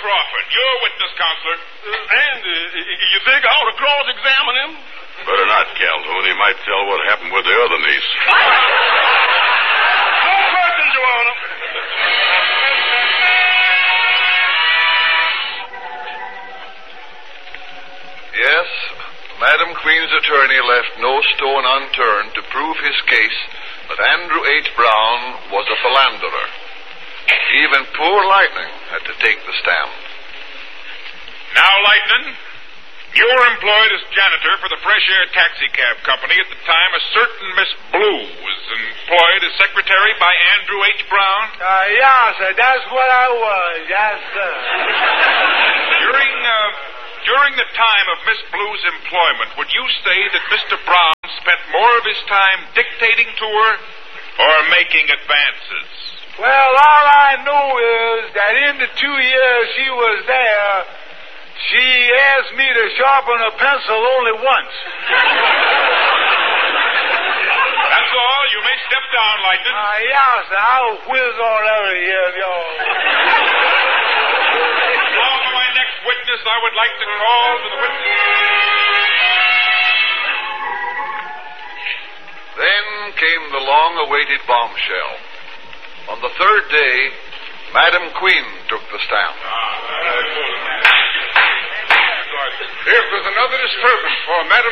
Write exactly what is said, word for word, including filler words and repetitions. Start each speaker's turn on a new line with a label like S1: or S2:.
S1: Crawford, you're witness, counselor.
S2: Uh, and uh, you think I ought to cross-examine him?
S3: Better not, Calhoun. He might tell what happened with the other niece.
S2: No questions, Your Honor.
S4: Yes, Madam Queen's attorney left no stone unturned to prove his case that Andrew H. Brown was a philanderer. Even poor Lightning had to take the stand.
S1: Now, Lightning, you were employed as janitor for the Fresh Air Taxi Cab Company at the time a certain Miss Blue was employed as secretary by Andrew H. Brown.
S5: Uh, yeah, sir, that's what I was, yes, sir.
S1: During, uh, during the time of Miss Blue's employment, would you say that Mister Brown spent more of his time dictating to her or making advances?
S5: Well, all I know is that in the two years she was there, she asked me to sharpen a pencil only once.
S1: That's all. You may step down, Lightning.
S5: Uh, yeah, sir, I'll whiz on out of here, y'all.
S1: Now for my next witness, I would like to call to the witness.
S4: Then came the long-awaited bombshell. On the third day, Madam Queen took the stand.
S1: If there's another disturbance for Madam